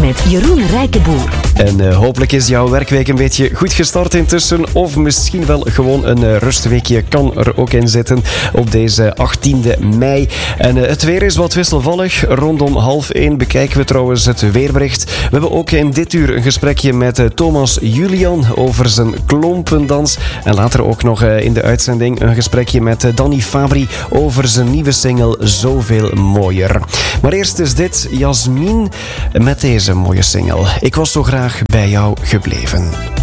met Jeroen Rijkenboer. En hopelijk is jouw werkweek een beetje goed gestart intussen. Of misschien wel gewoon een rustweekje kan er ook in zitten op deze 18e mei. En het weer is wat wisselvallig. Rondom 12:30 bekijken we trouwens het weerbericht. We hebben ook in dit uur een gesprekje met Thomas Julian over zijn klompendans. En later ook nog in de uitzending een gesprekje met Danny Fabri over zijn nieuwe single Zoveel Mooier. Maar eerst is dit Jasmin met deze mooie single. Ik was zo graag bij jou gebleven.